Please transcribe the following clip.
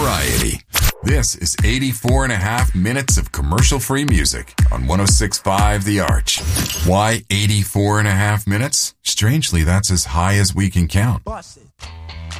variety. This is 84 and a half minutes of commercial-free music on 106.5 The Arch. Why 84 and a half minutes? Strangely, that's as high as we can count.